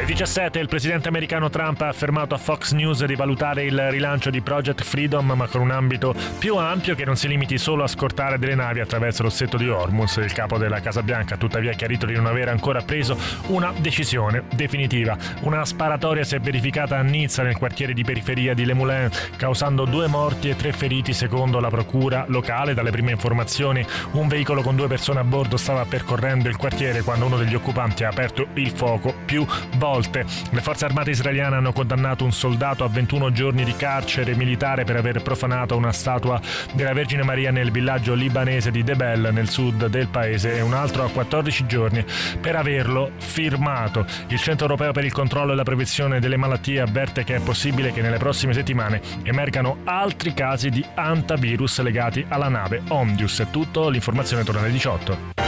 17 il presidente americano Trump ha affermato a Fox News di valutare il rilancio di Project Freedom, ma con un ambito più ampio che non si limiti solo a scortare delle navi attraverso lo stretto di Hormuz. Il capo della Casa Bianca ha tuttavia chiarito di non aver ancora preso una decisione definitiva. Una sparatoria si è verificata a Nizza, nel quartiere di periferia di Le Moulin, causando 2 morti e 3 feriti secondo la procura locale. Dalle prime informazioni un veicolo con 2 persone a bordo stava percorrendo il quartiere quando uno degli occupanti ha aperto il fuoco più volte. Le forze armate israeliane hanno condannato un soldato a 21 giorni di carcere militare per aver profanato una statua della Vergine Maria nel villaggio libanese di Debel, nel sud del paese, e un altro a 14 giorni per averlo firmato. Il Centro Europeo per il Controllo e la Prevenzione delle Malattie avverte che è possibile che nelle prossime settimane emergano altri casi di hantavirus legati alla nave Omnius. È tutto, l'informazione torna alle 18.